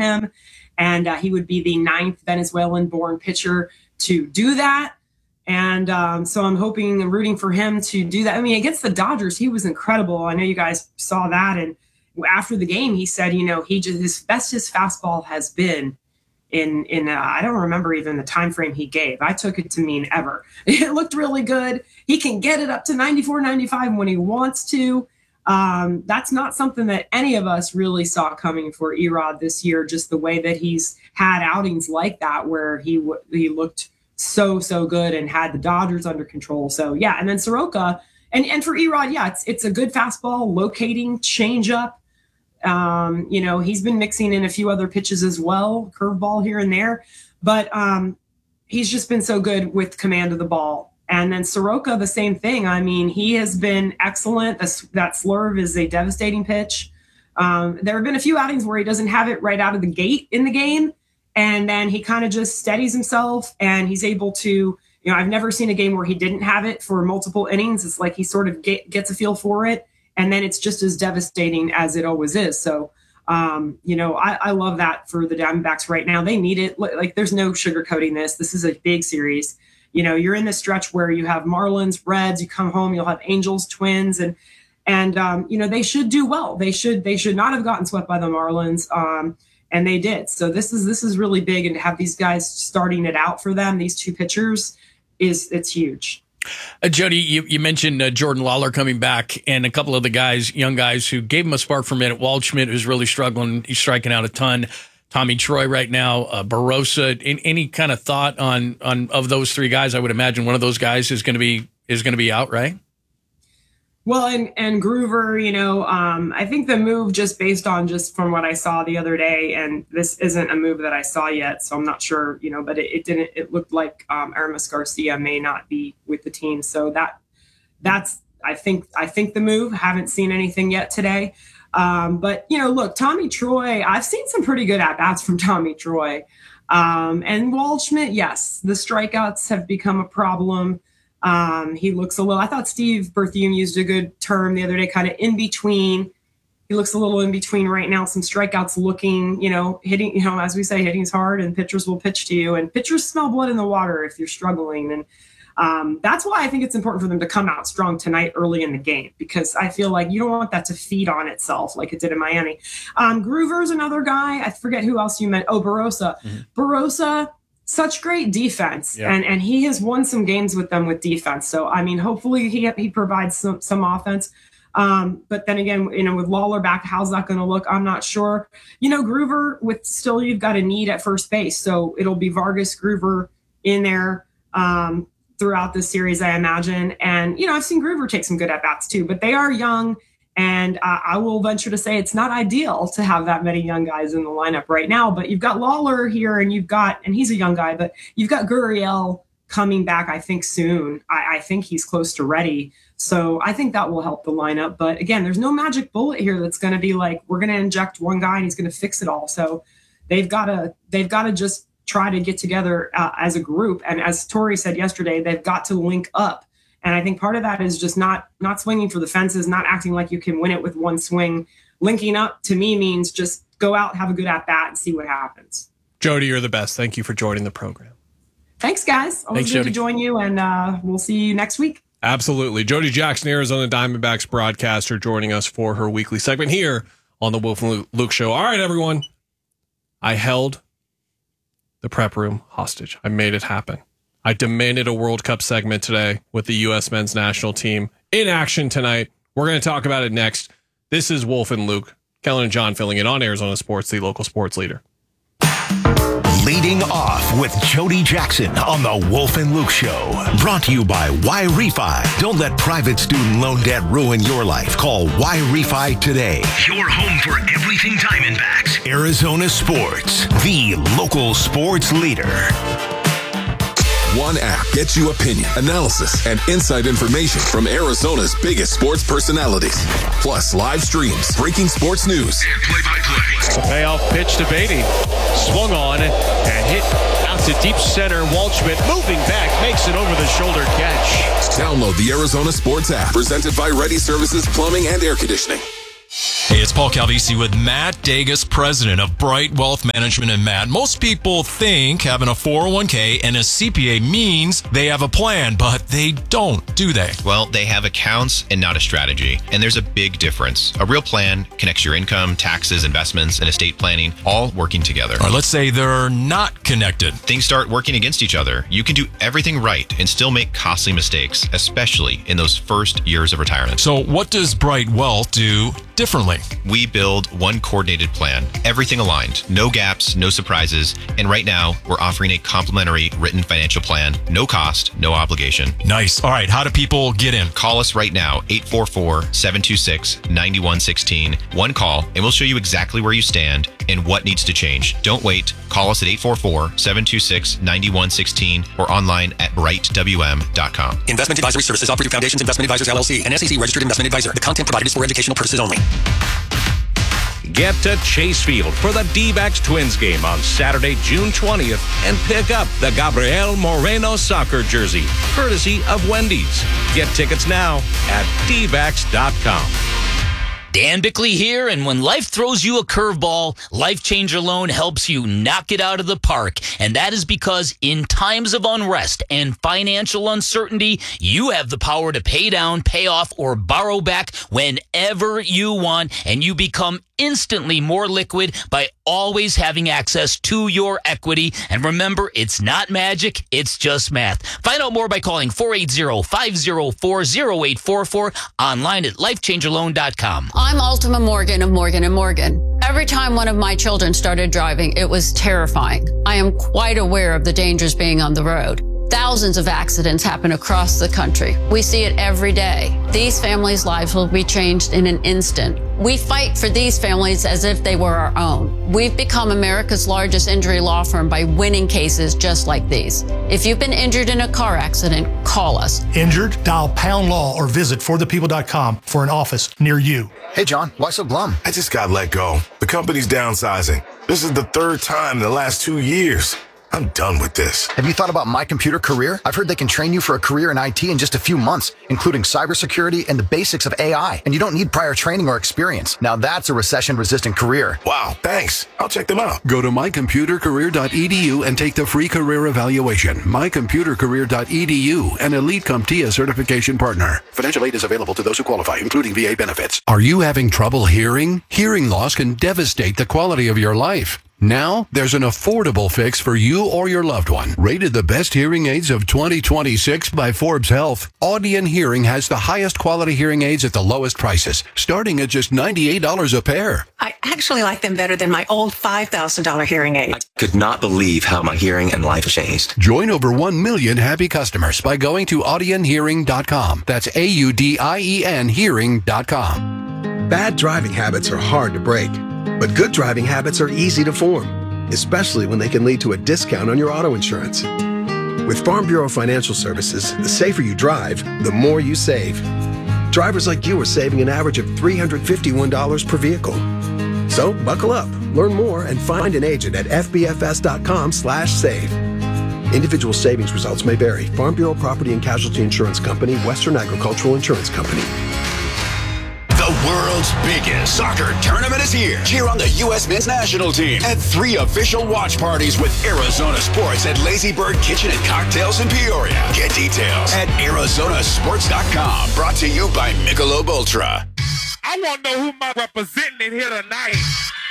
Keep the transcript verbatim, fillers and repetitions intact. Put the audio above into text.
him. And uh, he would be the ninth Venezuelan-born pitcher to do that. And um, so I'm hoping and rooting for him to do that. I mean, against the Dodgers, he was incredible. I know you guys saw that. And after the game, he said, you know, he just his best his fastball has been in in uh, I don't remember even the time frame he gave. I took it to mean ever. It looked really good. He can get it up to ninety-four, ninety-five when he wants to. Um, that's not something that any of us really saw coming for Erod this year, just the way that he's had outings like that where he w- he looked so, so good and had the Dodgers under control. So, yeah, and then Soroka, and, and for Erod, yeah, it's it's a good fastball, locating, changeup. Um, you know, he's been mixing in a few other pitches as well, curveball here and there. But um, he's just been so good with command of the ball. And then Soroka, the same thing. I mean, he has been excellent. The, that slurve is a devastating pitch. Um, there have been a few outings where he doesn't have it right out of the gate in the game. And then he kind of just steadies himself and he's able to, you know, I've never seen a game where he didn't have it for multiple innings. It's like he sort of get, gets a feel for it. And then it's just as devastating as it always is. So, um, you know, I, I love that for the Diamondbacks right now. They need it. Like, there's no sugarcoating this. This is a big series. You know, you're in the stretch where you have Marlins, Reds, you come home, you'll have Angels, Twins, and, and um, you know, they should do well. They should, they should not have gotten swept by the Marlins, um, and they did. So this is, this is really big, and to have these guys starting it out for them, these two pitchers, is it's huge. Uh, Jody, you, you mentioned uh, Jordan Lawlar coming back, and a couple of the guys, young guys who gave him a spark for a minute. Waldschmidt, who's really struggling. He's striking out a ton. Tommy Troy right now, uh, Barossa. In, any kind of thought on on of those three guys? I would imagine one of those guys is going to be is going to be out, right? Well, and and Groover, you know, um, I think the move, just based on just from what I saw the other day, and this isn't a move that I saw yet, so I'm not sure, you know, but it, it didn't. It looked like um, Aramis Garcia may not be with the team, so that that's I think I think the move. Haven't seen anything yet today. Um, but, you know, look, Tommy Troy, I've seen some pretty good at-bats from Tommy Troy. Um, and Waldschmidt, yes, the strikeouts have become a problem. Um, he looks a little, I thought Steve Berthiaume used a good term the other day, kind of in between. He looks a little in between right now, some strikeouts looking, you know, hitting, you know, as we say, hitting's hard and pitchers will pitch to you, and pitchers smell blood in the water if you're struggling. And Um, that's why I think it's important for them to come out strong tonight early in the game, because I feel like you don't want that to feed on itself like it did in Miami. Um, Groover's another guy. I forget who else you meant. Oh, Barossa. Mm-hmm. Barossa, such great defense. Yeah. And and he has won some games with them with defense. So, I mean, hopefully he he provides some, some offense. Um, but then again, you know, with Lawlar back, how's that going to look? I'm not sure. You know, Groover, with still you've got a need at first base. So it'll be Vargas, Groover in there. Um, throughout this series, I imagine. And, you know, I've seen Groover take some good at-bats too, but they are young. And uh, I will venture to say it's not ideal to have that many young guys in the lineup right now, but you've got Lawlar here and you've got, and he's a young guy, but you've got Gurriel coming back, I think soon. I, I think he's close to ready. So I think that will help the lineup. But again, there's no magic bullet here that's going to be like, we're going to inject one guy and he's going to fix it all. So they've got to, they've got to just try to get together uh, as a group. And as Tori said yesterday, they've got to link up. And I think part of that is just not not swinging for the fences, not acting like you can win it with one swing. Linking up to me means just go out, have a good at-bat, and see what happens. Jody, you're the best. Thank you for joining the program. Thanks, guys. Always Thanks, good Jody. to join you, and uh, we'll see you next week. Absolutely. Jody Jackson, Arizona Diamondbacks broadcaster, joining us for her weekly segment here on the Wolf and Luke Show. All right, everyone. I held the prep room hostage. I made it happen. I demanded a World Cup segment today with the U S men's national team in action tonight. We're going to talk about it next. This is Wolf and Luke. Kellen and John filling in on Arizona Sports, the local sports leader. Leading off with Jody Jackson on the Wolf and Luke Show. Brought to you by Y-Refi. Don't let private student loan debt ruin your life. Call Y-Refi today. Your home for everything Diamondbacks. Arizona Sports, the local sports leader. One app gets you opinion, analysis, and inside information from Arizona's biggest sports personalities. Plus live streams, breaking sports news, and play-by-play. Payoff pitch to Beatty. Swung on and hit out to deep center. Waldschmidt moving back, makes an over-the-shoulder catch. Download the Arizona Sports app, presented by Ready Services Plumbing and Air Conditioning. it's Paul Calvisi with Matt Dagus, president of Bright Wealth Management. And Matt, most people think having a four oh one k and a C P A means they have a plan, but they don't, do they? Well, they have accounts and not a strategy. And there's a big difference. A real plan connects your income, taxes, investments, and estate planning all working together. Or let's say they're not connected. Things start working against each other. You can do everything right and still make costly mistakes, especially in those first years of retirement. So what does Bright Wealth do differently? We build one coordinated plan, everything aligned, no gaps, no surprises. And right now, we're offering a complimentary written financial plan, no cost, no obligation. Nice. All right. How do people get in? Call us right now, eight four four, seven two six, nine one one six. One call, and we'll show you exactly where you stand and what needs to change. Don't wait. Call us at eight four four, seven two six, nine one one six or online at bright w m dot com. Investment advisory services offered through Foundations Investment Advisors, L L C, an S E C registered investment advisor. The content provided is for educational purposes only. Get to Chase Field for the D-backs Twins game on Saturday, June twentieth, and pick up the Gabriel Moreno soccer jersey, courtesy of Wendy's. Get tickets now at d backs dot com. Dan Bickley here, and when life throws you a curveball, Life Changer Loan helps you knock it out of the park. And that is because in times of unrest and financial uncertainty, you have the power to pay down, pay off, or borrow back whenever you want, and you become instantly more liquid by always having access to your equity. And remember, it's not magic, it's just math. Find out more by calling four eight zero, five zero four, zero eight four four, online at life changer loan dot com. I'm Ultima Morgan of Morgan and Morgan. Every time one of my children started driving, it was terrifying. I am quite aware of the dangers being on the road. Thousands of accidents happen across the country. We see it every day. These families' lives will be changed in an instant. We fight for these families as if they were our own. We've become America's largest injury law firm by winning cases just like these. If you've been injured in a car accident, call us. Injured? Dial pound law or visit for the people dot com for an office near you. Hey, John, why so glum? I just got let go. The company's downsizing. This is the third time in the last two years. I'm done with this. Have you thought about My Computer Career? I've heard they can train you for a career in I T in just a few months, including cybersecurity and the basics of A I. And you don't need prior training or experience. Now that's a recession-resistant career. Wow, thanks. I'll check them out. Go to my computer career dot e d u and take the free career evaluation. my computer career dot e d u, an Elite CompTIA certification partner. Financial aid is available to those who qualify, including V A benefits. Are you having trouble hearing? Hearing loss can devastate the quality of your life. Now, there's an affordable fix for you or your loved one. Rated the best hearing aids of twenty twenty-six by Forbes Health, Audion Hearing has the highest quality hearing aids at the lowest prices, starting at just ninety-eight dollars a pair. I actually like them better than my old five thousand dollars hearing aid. I could not believe how my hearing and life changed. Join over one million happy customers by going to audion hearing dot com. That's A U D I E N hearing dot com. Bad driving habits are hard to break. But good driving habits are easy to form, especially when they can lead to a discount on your auto insurance. With Farm Bureau Financial Services, the safer you drive, the more you save. Drivers like you are saving an average of three hundred fifty-one dollars per vehicle. So buckle up, learn more, and find an agent at f b f s dot com slash save. Individual savings results may vary. Farm Bureau Property and Casualty Insurance Company, Western Agricultural Insurance Company. The world's biggest soccer tournament is here. Cheer on the U S men's national team at three official watch parties with Arizona Sports at Lazy Bird Kitchen and Cocktails in Peoria. Get details at arizona sports dot com. Brought to you by Michelob Ultra. I want to know who my representing here tonight.